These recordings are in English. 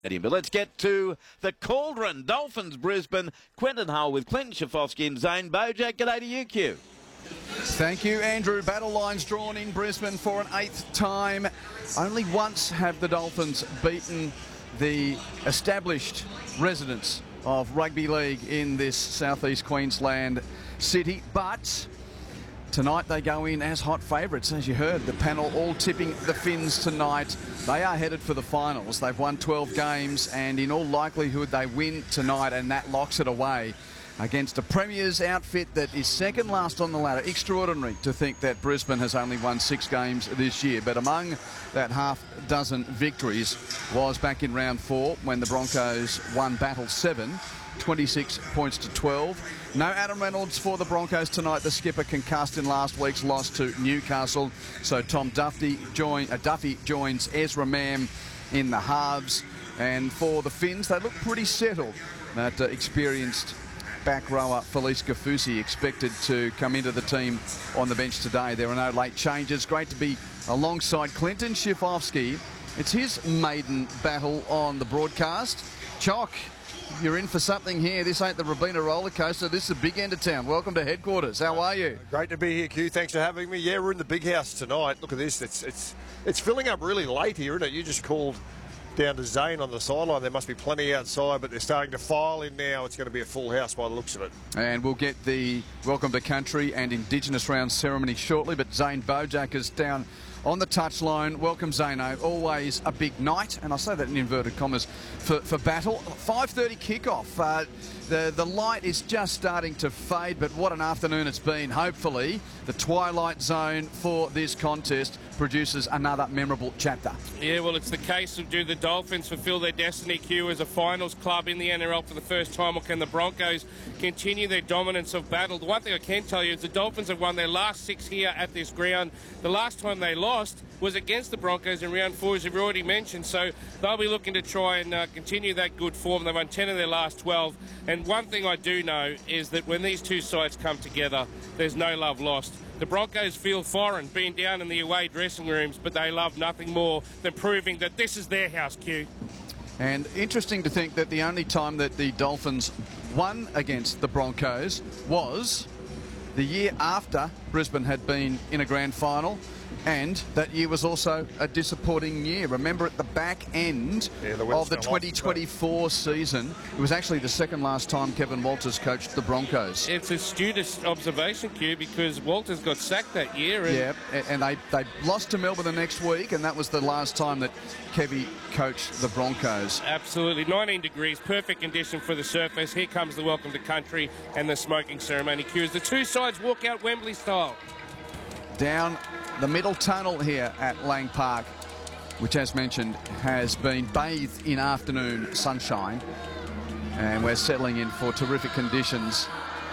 But let's get to the Cauldron. Dolphins, Brisbane. Quentin Hull with Clinton Schifofsky and Zane Bojack. G'day to you, Q. Thank you, Andrew. Battle lines drawn in Brisbane for an 8th time. Only once have the Dolphins beaten the established residents of rugby league in this southeast Queensland city, but tonight they go in as hot favourites. As you heard, the panel all tipping the Finns tonight. They are headed for the finals. They've won 12 games and in all likelihood they win tonight, and that locks it away against a Premier's outfit that is second last on the ladder. Extraordinary to think that Brisbane has only won 6 games this year, but among that half dozen victories was back in round 4 when the Broncos won Battle 7, 26 points to 12. No Adam Reynolds for the Broncos tonight. The skipper concussed in last week's loss to Newcastle, so Tom Duffy joins Ezra Mam in the halves. And for the Finns, they look pretty settled. That experienced back rower Felice Kafusi expected to come into the team on the bench today. There are no late changes. Great to be alongside Clinton Schifofsky. It's his maiden battle on the broadcast. Chock, you're in for something here. This ain't the Robina roller coaster. This is the big end of town. Welcome to headquarters. How are you? Great to be here, Q. Thanks for having me. Yeah, we're in the big house tonight. Look at this. It's filling up really late here, isn't it? You just called down to Zane on the sideline. There must be plenty outside, but they're starting to file in now. It's going to be a full house by the looks of it. And we'll get the Welcome to Country and Indigenous round ceremony shortly, but Zane Bojack is down on the touchline. Welcome, Zano. Always a big night, and I say that in inverted commas, for Battle. 5:30 kickoff. The light is just starting to fade, but what an afternoon it's been. Hopefully, the twilight zone for this contest produces another memorable chapter. Yeah, well, it's the case of do the Dolphins fulfil their destiny, Q, as a finals club in the NRL for the first time, or can the Broncos continue their dominance of Battle? The one thing I can tell you is the Dolphins have won their last 6 here at this ground. The last time they lost was against the Broncos in round 4, as you've already mentioned, so they'll be looking to try and continue that good form. They've won 10 of their last 12, and one thing I do know is that when these two sides come together, there's no love lost. The Broncos feel foreign being down in the away dressing rooms, but they love nothing more than proving that this is their house, Q. And interesting to think that the only time that the Dolphins won against the Broncos was the year after Brisbane had been in a grand final, and that year was also a disappointing year. Remember, at the back end of the 2024 season, it was actually the second last time Kevin Walters coached the Broncos. It's a astute observation, Q, because Walters got sacked that year. And yeah, and they lost to Melbourne the next week, and that was the last time that Kevy coached the Broncos. Absolutely. 19 degrees, perfect condition for the surface. Here comes the welcome to country and the smoking ceremony, Q, as the two sides walk out Wembley style. Down the middle tunnel here at Lang Park, which, as mentioned, has been bathed in afternoon sunshine, and we're settling in for terrific conditions.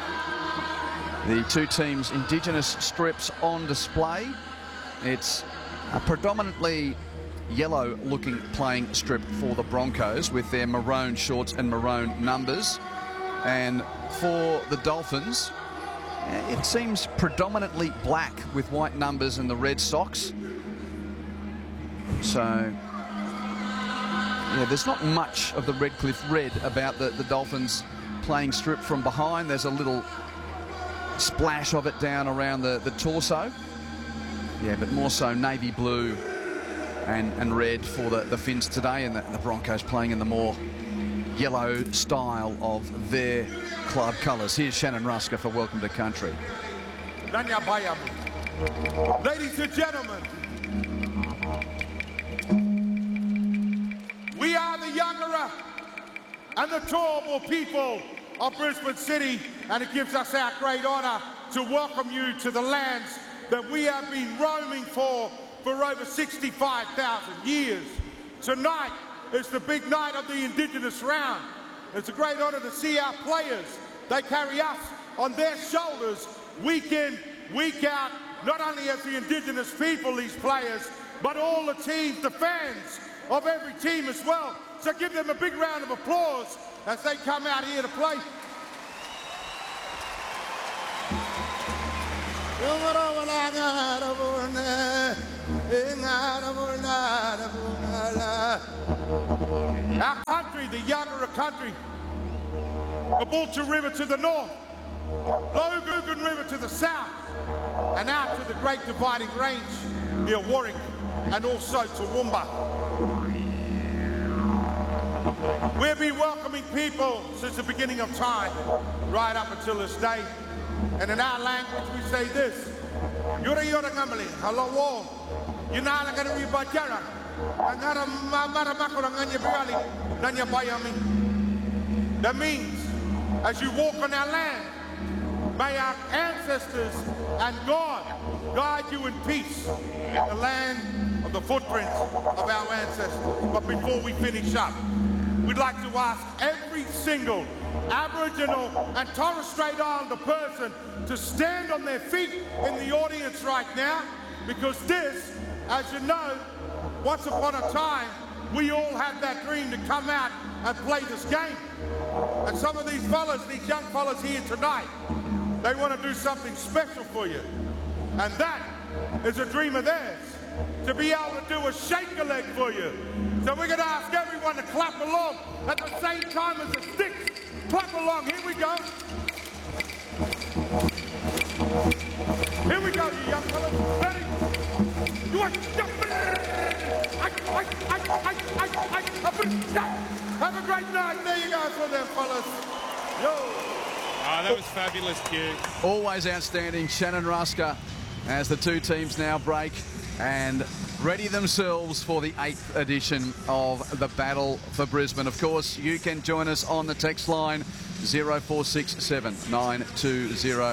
The two teams' Indigenous strips on display. It's a predominantly yellow-looking playing strip for the Broncos with their maroon shorts and maroon numbers, and for the Dolphins, it seems predominantly black with white numbers and the red socks. So, yeah, there's not much of the Redcliffe red about the Dolphins playing strip from behind. There's a little splash of it down around the torso. Yeah, but more so navy blue and red for the Finns today, and the Broncos playing in the more yellow style of their club colours. Here's Shannon Rusker for Welcome to Country. Ladies and gentlemen, we are the younger and the tallable people of Brisbane City, and it gives us our great honour to welcome you to the lands that we have been roaming for over 65,000 years. Tonight is the big night of the Indigenous round. It's a great honour to see our players. They carry us on their shoulders week in, week out, not only as the Indigenous people, these players, but all the teams, the fans of every team as well. So give them a big round of applause as they come out here to play. Our country, the Yagara country, the Bulcha River to the north, Logugan River to the south, and out to the Great Dividing Range near Warwick and also to Toowoomba. We've been welcoming people since the beginning of time, right up until this day. And in our language, we say this: Yura Yura Ngamali, hello, Yunala Gari Bajara, Angara Mamara Makura Nanya Biali, Nanya Bayami. That means, as you walk on our land, may our ancestors and God guide you in peace in the land of the footprints of our ancestors. But before we finish up, we'd like to ask every single Aboriginal and Torres Strait Islander person to stand on their feet in the audience right now, because this, as you know, once upon a time, we all had that dream to come out and play this game. And some of these fellas, these young fellas here tonight, they want to do something special for you. And that is a dream of theirs, to be able to do a shake-a-leg for you. So we're going to ask everyone to clap along at the same time as the sticks. Clap along. Here we go. Here we go, you young fellas. Ready? You want Have a great night. There you go for them, fellas. Yo. Oh, that was fabulous, Q. Always outstanding. Shannon Rusker as the two teams now break and ready themselves for the 8th edition of the Battle for Brisbane. Of course, you can join us on the text line. 0467 920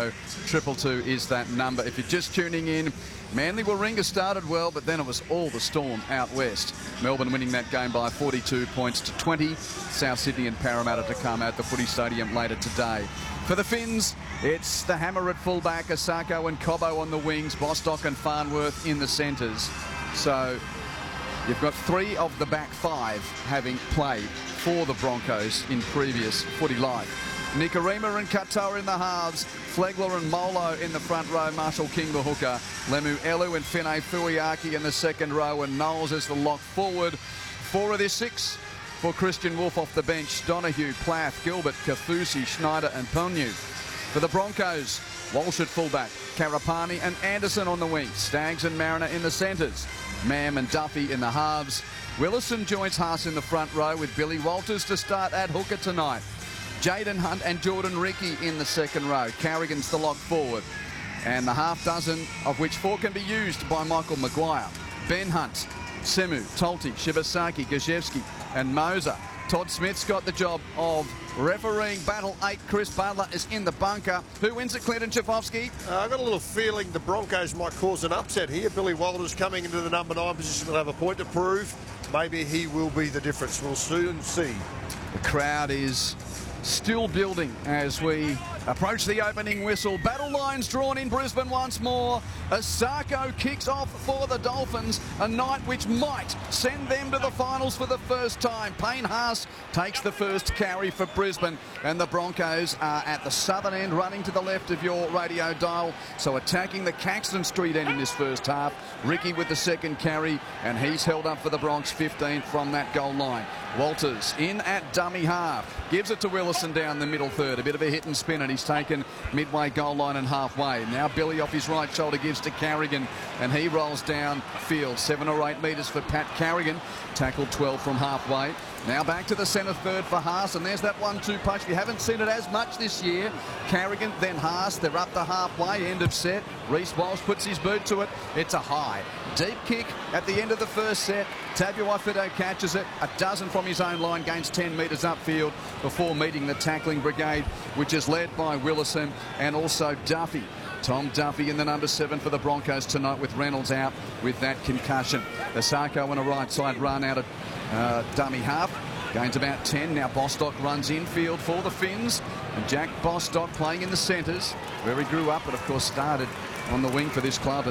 222 is that number. If you're just tuning in, Manly Warringah started well, but then it was all the storm out west. Melbourne winning that game by 42 points to 20. South Sydney and Parramatta to come at the Footy Stadium later today. For the Finns, it's the hammer at fullback, Asako and Cobbo on the wings, Bostock and Farnworth in the centres. So you've got 3 of the back 5 having played for the Broncos in previous footy life. Nikorima and Katoa in the halves, Flegler and Molo in the front row, Marshall King the hooker, Lemu Elu and Finay Fuiaki in the second row, and Knowles as the lock forward. 4 of their 6 for Christian Wolf off the bench, Donahue, Plath, Gilbert, Kafusi, Schneider and Ponyu. For the Broncos, Walsh at fullback, Karapani and Anderson on the wing, Staggs and Mariner in the centres, Mam and Duffy in the halves. Willison joins Haas in the front row with Billy Walters to start at hooker tonight. Jaden Hunt and Jordan Ricky in the second row. Carrigan's the lock forward. And the half dozen of which 4 can be used by Michael Maguire. Ben Hunt, Semu, Tolti, Shibasaki, Gajewski and Moser. Todd Smith's got the job of refereeing Battle 8. Chris Butler is in the bunker. Who wins it, Clinton Chifovsky? I've got a little feeling the Broncos might cause an upset here. Billy Walters coming into the number 9 position will have a point to prove. Maybe he will be the difference. We'll soon see. The crowd is still building as we approach the opening whistle. Battle lines drawn in Brisbane once more. Asako kicks off for the Dolphins, a night which might send them to the finals for the first time. Payne Haas takes the first carry for Brisbane, and the Broncos are at the southern end, running to the left of your radio dial, so attacking the Caxton Street end in this first half. Ricky with the second carry, and he's held up for the Bronx 15 from that goal line. Walters in at dummy half, gives it to Willison down the middle third, a bit of a hit and spin, and he's taken midway goal line and halfway. Now Billy off his right shoulder gives to Carrigan, and he rolls down field 7 or 8 metres for Pat Carrigan, tackled 12 from halfway. Now back to the centre third for Haas, and there's that 1-2 punch. We haven't seen it as much this year. Carrigan, then Haas. They're up the halfway, end of set. Reece Walsh puts his boot to it. It's a high, deep kick at the end of the first set. Tabuai-Fidow catches it. A dozen from his own line, gains 10 metres upfield before meeting the tackling brigade, which is led by Willison and also Duffy. Tom Duffy in the number 7 for the Broncos tonight, with Reynolds out with that concussion. Asako on a right side run out of dummy half. Gains about 10. Now Bostock runs infield for the Finns. And Jack Bostock playing in the centres, where he grew up, but of course started on the wing for this club. And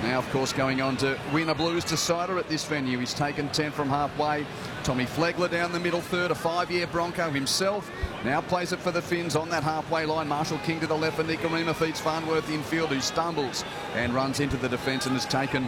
Now, of course, going on to win a Blues decider at this venue. He's taken 10 from halfway. Tommy Flegler down the middle third, a 5-year Bronco himself. Now plays it for the Finns on that halfway line. Marshall King to the left for Nikorima, feeds Farnworth infield, who stumbles and runs into the defence and has taken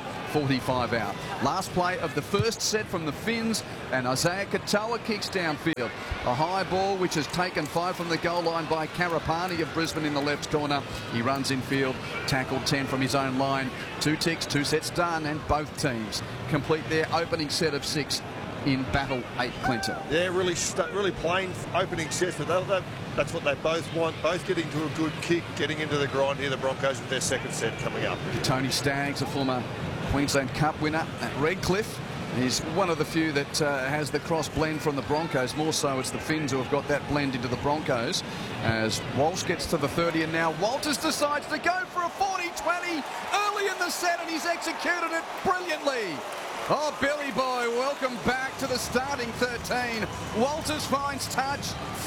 45 out. Last play of the first set from the Finns, and Isaiah Katoa kicks downfield. A high ball which has taken 5 from the goal line by Karapani of Brisbane in the left corner. He runs infield, tackled 10 from his own line. 2 ticks, 2 sets done, and both teams complete their opening set of 6 in Battle 8, Clinton. Yeah, really plain opening sets, but that's what they both want. Both getting to a good kick, getting into the grind here, the Broncos, with their second set coming up. Tony Staggs, a former Queensland Cup winner at Redcliffe. He's one of the few that has the cross blend from the Broncos. More so, it's the Finns who have got that blend into the Broncos. As Walsh gets to the 30, and now Walters decides to go for a 40-20 early in the set, and he's executed it brilliantly. Oh, Billy Boy, welcome back to the starting 13. Walters finds touch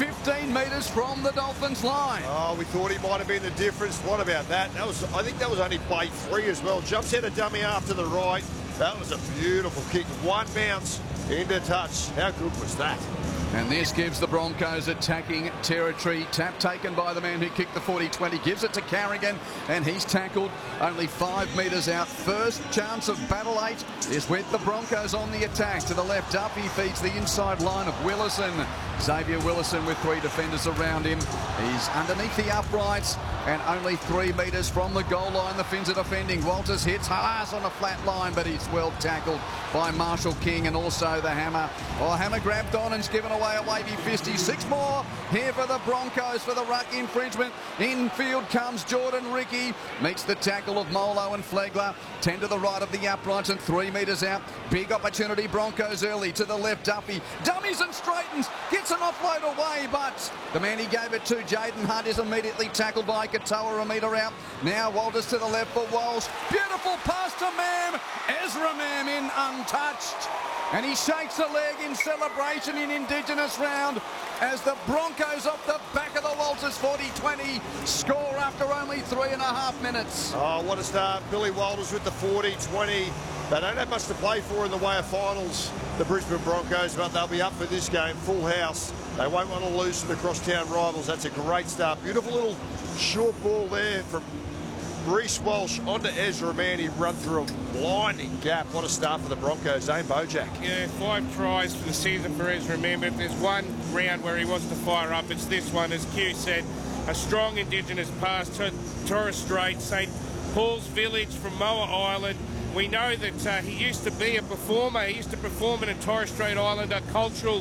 15 metres from the Dolphins line. Oh, we thought he might have been the difference. What about that? I think that was only play 3 as well. Jumps out a dummy after the right. That was a beautiful kick. One bounce into touch. How good was that? And this gives the Broncos attacking territory. Tap taken by the man who kicked the 40-20. Gives it to Carrigan, and he's tackled only 5 metres out. First chance of Battle 8 is with the Broncos on the attack. To the left, Duffy feeds the inside line of Willison. Xavier Willison with 3 defenders around him. He's underneath the uprights and only 3 metres from the goal line. The Finns are defending. Walters hits Haas on a flat line, but he's well tackled by Marshall King and also the Hammer. Oh, Hammer grabbed on and's given away a wavy fisty. 6 more here for the Broncos for the ruck infringement. Infield comes Jordan Ricky. Meets the tackle of Molo and Flegler. 10 to the right of the uprights and 3 metres out. Big opportunity, Broncos early. To the left, Duffy dummies and straightens. Gets an offload away, but the man he gave it to, Jaden Hunt, is immediately tackled by Katoa, a metre out. Now Walters to the left for Walsh. Beautiful pass to Mam. Ezra Mam in untouched. And he shakes a leg in celebration in Indigenous round as the Broncos off the back of the Walters 40-20 score after only 3.5 minutes. Oh, what a start. Billy Walters with the 40-20. They don't have much to play for in the way of finals, the Brisbane Broncos, but they'll be up for this game. Full house. They won't want to lose to the crosstown rivals. That's a great start. Beautiful little short ball there from Reece Walsh onto Ezra Mann. He run through a blinding gap. What a start for the Broncos. Zane Bojack. Yeah, 5 tries for the season for Ezra Mann. But if there's one round where he wants to fire up, it's this one. As Q said, a strong Indigenous pass to Torres Strait, St. Paul's Village from Moa Island. We know that he used to be a performer. He used to perform in a Torres Strait Islander cultural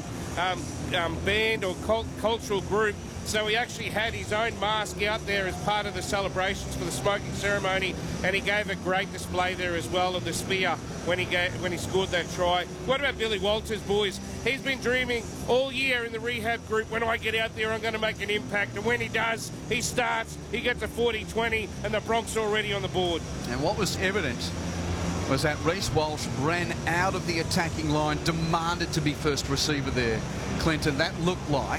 band or cultural group. So he actually had his own mask out there as part of the celebrations for the smoking ceremony, and he gave a great display there as well of the spear when he scored that try. What about Billy Walters, boys? He's been dreaming all year in the rehab group, when I get out there I'm going to make an impact, and when he does, he starts, he gets a 40-20, and the Bronx already on the board. And what was evident was that Reece Walsh ran out of the attacking line, demanded to be first receiver there. Clinton, that looked like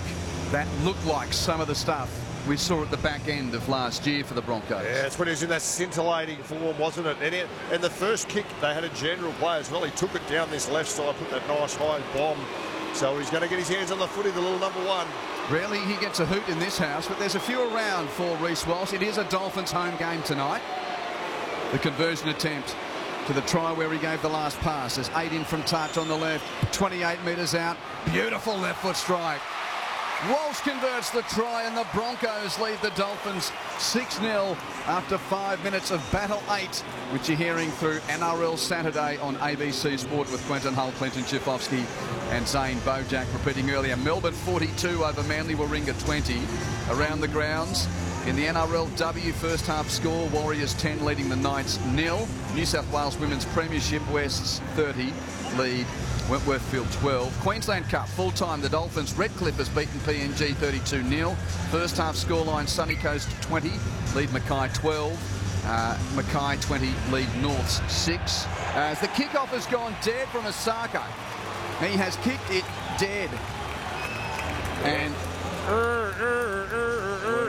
some of the stuff we saw at the back end of last year for the Broncos. Yeah, it's when he was in that scintillating form, wasn't it? And the first kick, they had a general play as well. He took it down this left side, put that nice high bomb. So he's going to get his hands on the footy, the little number 1. Rarely he gets a hoot in this house, but there's a few around for Reece Walsh. It is a Dolphins home game tonight. The conversion attempt to the try where he gave the last pass. There's 8 in from touch on the left, 28 metres out. Beautiful left foot strike. Walsh converts the try, and the Broncos lead the Dolphins 6-0 after 5 minutes of Battle 8, which you're hearing through NRL Saturday on ABC Sport with Quentin Hull, Clinton Schifofsky and Zane Bojack. Repeating earlier, Melbourne 42 over Manly Warringah 20. Around the grounds in the NRLW first half score, Warriors 10 leading the Knights 0. New South Wales Women's Premiership, Wests 30 lead Wentworthfield 12. Queensland Cup full-time, the Dolphins. Redcliffe has beaten PNG 32-0. First half scoreline, Sunny Coast 20, lead Mackay 12. Mackay 20, lead Norths 6. As the kickoff has gone dead from Osako. He has kicked it dead. And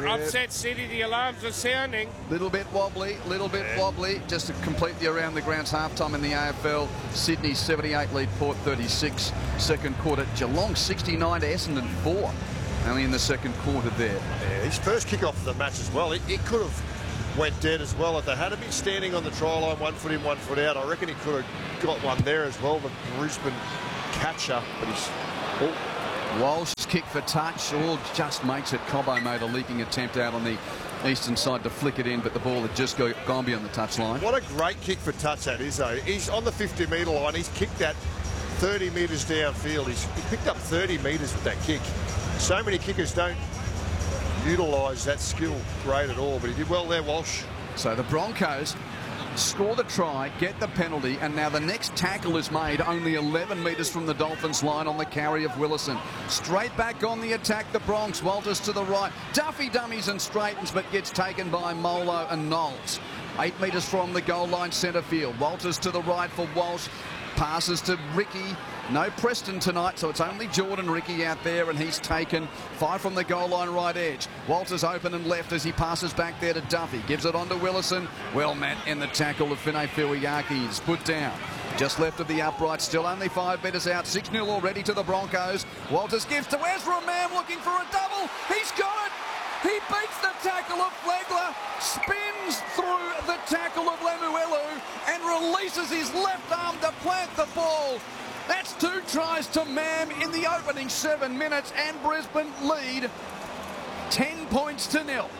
Upset City, the alarms are sounding. Little bit wobbly, just completely around the grounds. Half-time in the AFL. Sydney 78, lead Port 36. Second quarter, Geelong 69 to Essendon 4. Only in the second quarter there. Yeah, his first kick-off of the match as well. It could have went dead as well. If they had been standing on the try line, 1 foot in, 1 foot out, I reckon he could have got one there as well, the Brisbane catcher. But he's... Walsh's kick for touch, just makes it. Cobbo made a leaping attempt out on the eastern side to flick it in, but the ball had just gone beyond the touchline. What a great kick for touch that is, though. He's on the 50-metre line. He's kicked that 30 metres downfield. He picked up 30 metres with that kick. So many kickers don't utilise that skill great at all, but he did well there, Walsh. So the Broncos score the try, get the penalty, and now the next tackle is made only 11 metres from the Dolphins line on the carry of Willison. Straight back on the attack, the Bronx. Walters to the right. Duffy dummies and straightens, but gets taken by Molo and Knowles. 8 metres from the goal line, centre field. Walters to the right for Walsh. Passes to Ricky. No Preston tonight, so it's only Jordan Ricky out there, and he's taken 5 from the goal line right edge. Walters open and left as he passes back there to Duffy. Gives it on to Willison. Well met in the tackle of Finay Fuiaki. He's put down. Just left of the upright, still only 5 metres out. 6-0 already to the Broncos. Walters gives to Ezra Mam looking for a double. He's got it. He beats the tackle of Flegler, spins through the tackle of Lemuelu, and releases his left arm to plant the ball. That's 2 tries to Mam in the opening 7 minutes, and Brisbane lead 10 points to 0.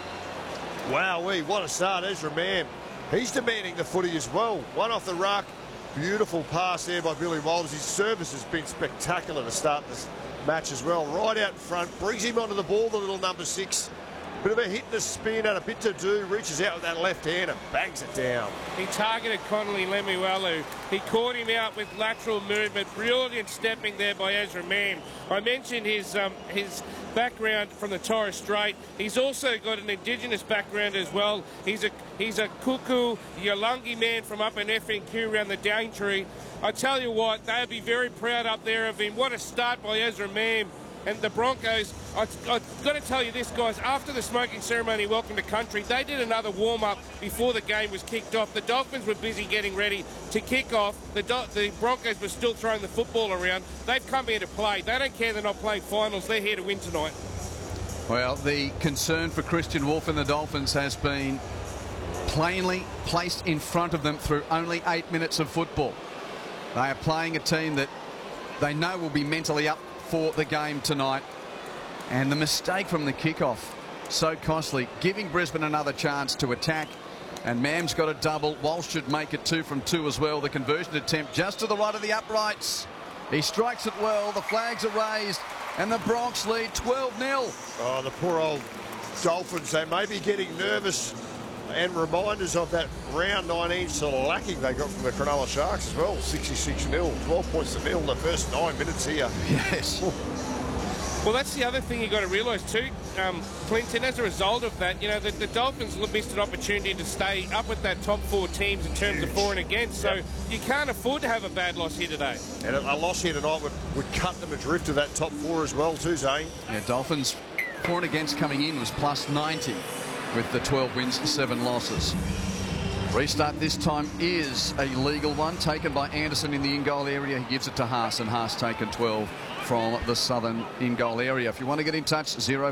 Wowee, what a start, Ezra Mam. He's demanding the footy as well. One off the ruck. Beautiful pass there by Billy Walters. His service has been spectacular to start this match as well. Right out in front, brings him onto the ball, the little number 6. Bit of a hit and a spin, had a bit to do, reaches out with that left hand and bangs it down. He targeted Connolly Lemuelu. He caught him out with lateral movement. Brilliant stepping there by Ezra Mam. I mentioned his background from the Torres Strait. He's also got an Indigenous background as well. He's a Kuku Yalungi man from up in FNQ around the Daintree. I tell you what, they'll be very proud up there of him. What a start by Ezra Mam. And the Broncos, I've got to tell you this, guys, after the smoking ceremony, welcome to country, they did another warm-up before the game was kicked off. The Dolphins were busy getting ready to kick off. The Broncos were still throwing the football around. They've come here to play. They don't care they're not playing finals. They're here to win tonight. Well, the concern for Christian Wolf and the Dolphins has been plainly placed in front of them through only 8 minutes of football. They are playing a team that they know will be mentally up for the game tonight, and the mistake from the kickoff so costly, giving Brisbane another chance to attack, and Mam's got a double. Walsh should make it 2 from 2 as well. The conversion attempt just to the right of the uprights. He strikes it well. The flags are raised, and the Bronx lead 12-0. Oh, the poor old Dolphins, they may be getting nervous, and reminders of that round 19 shellacking they got from the Cronulla Sharks as well. 66-0, 12 points to 0 in the first 9 minutes here. Yes. Well, that's the other thing you've got to realise too, Clinton, as a result of that, you know, the Dolphins missed an opportunity to stay up with that top 4 teams in terms of for and against, so you can't afford to have a bad loss here today. And a loss here tonight would cut them adrift of that top 4 as well too, Zane. Yeah, Dolphins for and against coming in was plus 90. With the 12 wins and 7 losses. Restart this time is a legal one, taken by Anderson in the in-goal area. He gives it to Haas, and Haas taken 12 from the southern in-goal area. If you want to get in touch,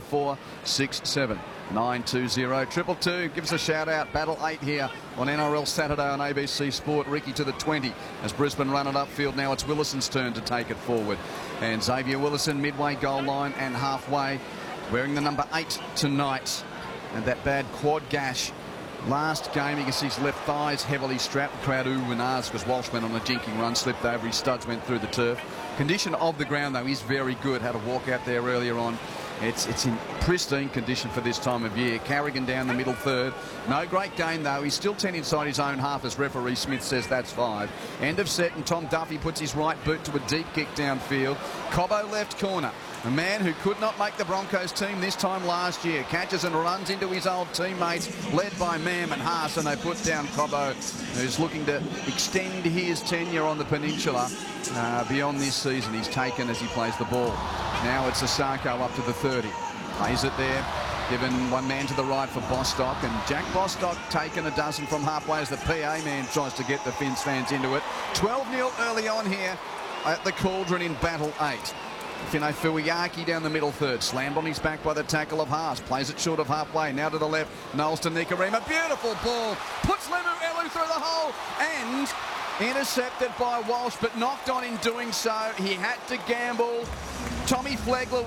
0467 920 222. Give us a shout out. Battle 8 here on NRL Saturday on ABC Sport. Ricky to the 20 as Brisbane run it upfield. Now it's Willison's turn to take it forward. And Xavier Willison midway goal line and halfway, wearing the number 8 tonight. And that bad quad gash last game, you can see his left thighs heavily strapped. The crowd ooh and ahs because Walsh went on a jinking run, slipped over, his studs went through the turf. Condition of the ground though is very good. Had a walk out there earlier on. It's in pristine condition for this time of year. Carrigan down the middle third. No great game though. He's still 10 inside his own half as referee Smith says that's 5. End of set, and Tom Duffy puts his right boot to a deep kick downfield. Cobbo left corner. A man who could not make the Broncos team this time last year catches and runs into his old teammates, led by Mam and Haas, and they put down Cobbo, who's looking to extend his tenure on the peninsula beyond this season. He's taken as he plays the ball. Now it's Asako up to the 30. Plays it there. Given one man to the right for Bostock, and Jack Bostock taking a dozen from halfway as the PA man tries to get the Finns fans into it. 12-0 early on here at the Cauldron in Battle 8. Fino Fuiaki down the middle third, slammed on his back by the tackle of Haas, plays it short of halfway, now to the left, Knowles to Nikorima, beautiful ball, puts Lemu Elu through the hole, and intercepted by Walsh, but knocked on in doing so. He had to gamble. Tommy Flegler